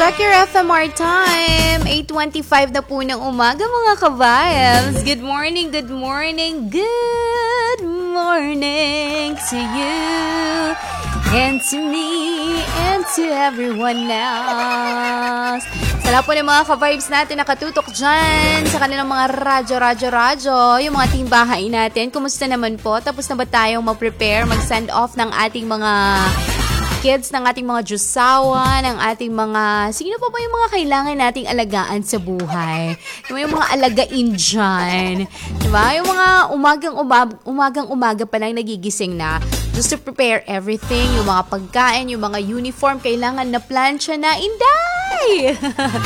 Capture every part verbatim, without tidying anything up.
Check your F M R time. eight twenty-five na po ng umaga mga ka-vibes. Good morning, good morning, good morning to you and to me and to everyone else. Sa lahat po ng mga ka-vibes natin nakatutok dyan sa kanilang mga radyo, radyo, radyo, yung mga timbahay natin. Kumusta naman po? Tapos na ba tayong mag-prepare, mag-send off ng ating mga kids, ng ating mga Diyosawa, ng ating mga, sino pa ba yung mga kailangan nating alagaan sa buhay? Yung mga alagain dyan. Diba? Yung mga umagang, umag, umagang umaga pa lang nagigising na just to prepare everything, yung mga pagkain, yung mga uniform, kailangan na plancha na, inday!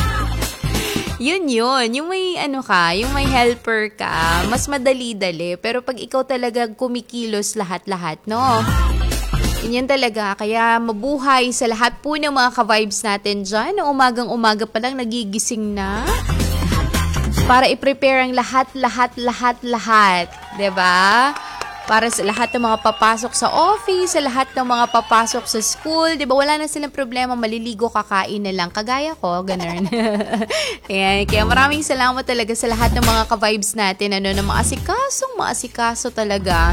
Yun yun, yung may ano ka, yung may helper ka, mas madali-dali, pero pag ikaw talaga kumikilos lahat-lahat, no? Yan talaga, kaya mabuhay sa lahat po ng mga ka-vibes natin dyan na umagang-umaga pa lang nagigising na para i-prepare ang lahat, lahat, lahat, lahat. Diba? Para sa lahat ng mga papasok sa office, sa lahat ng mga papasok sa school. Diba? Wala na silang problema, maliligo, kakain na lang. Kagaya ko, ganun. Ayan, kaya maraming salamat talaga sa lahat ng mga ka-vibes natin. Ano, na maasikasong maasikaso talaga.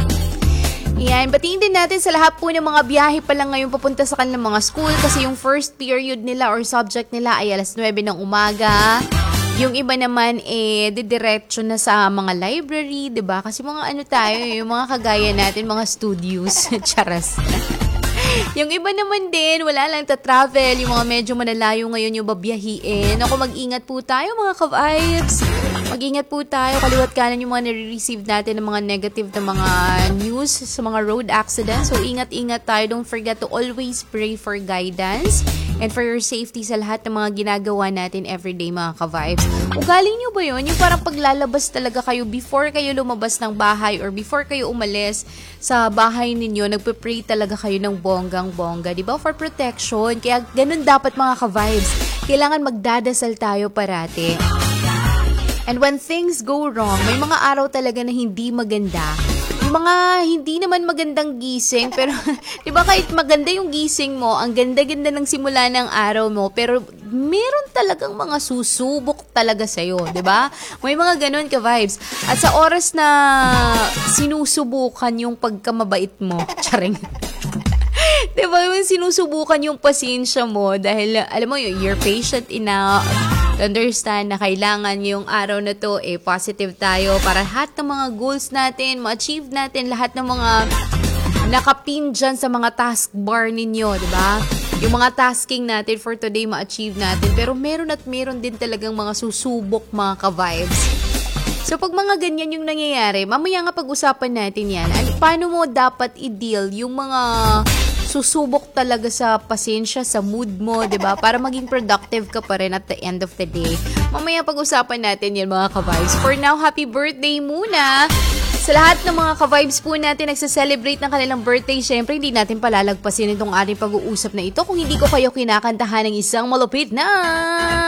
Yan, batiin din natin sa lahat po ng mga biyahe pa lang ngayon papunta sa kanilang mga school kasi yung first period nila or subject nila ay alas nuwebe ng umaga. Yung iba naman eh didiretso na sa mga library, 'di ba? Kasi mga ano tayo, yung mga kagaya natin, mga studios, charas. Yung iba naman din, wala lang ta-travel, yung mga medyo malalayo ngayon yung babiyahiin. Ako, mag-ingat po tayo mga ka-vibes. Mag-ingat po tayo, kaliwat kanan yung mga nare-receive natin ng mga negative na mga news sa mga road accidents. So, ingat-ingat tayo. Don't forget to always pray for guidance and for your safety sa lahat ng mga ginagawa natin everyday mga ka-vibes. Ugali nyo ba yun? Yung parang paglalabas talaga kayo before kayo lumabas ng bahay or before kayo umalis sa bahay ninyo, nagpe-pray talaga kayo ng bonggang-bongga, di ba? For protection. Kaya ganun dapat mga ka-vibes. Kailangan magdadasal tayo parati. And when things go wrong, may mga araw talaga na hindi maganda. Yung mga hindi naman magandang gising, pero di ba kahit maganda yung gising mo, ang ganda-ganda ng simula ng araw mo, pero meron talagang mga susubok talaga sa'yo, di ba? May mga ganun ka-vibes. At sa oras na sinusubukan yung pagkamabait mo, charing. Diba, yung sinusubukan yung pasensya mo dahil, alam mo, you're patient enough to understand na kailangan yung araw na to, eh, positive tayo para lahat ng mga goals natin, ma-achieve natin lahat ng mga nakapin dyan sa mga task bar ninyo, diba? Yung mga tasking natin for today, ma-achieve natin. Pero meron at meron din talagang mga susubok, mga ka-vibes. So, pag mga ganyan yung nangyayari, mamaya nga pag-usapan natin yan. Ano, paano mo dapat i-deal yung mga susubok talaga sa pasensya, sa mood mo, 'di ba? Para maging productive ka pa rin at the end of the day. Mamaya pag-usapan natin 'yan mga ka-vibes. For now, happy birthday muna sa lahat ng mga ka-vibes po natin nagse-celebrate ng kanilang birthday. Syempre, hindi natin palalagpasin itong ating pag-uusap na ito kung hindi ko kayo kinakantahan ng isang malupit na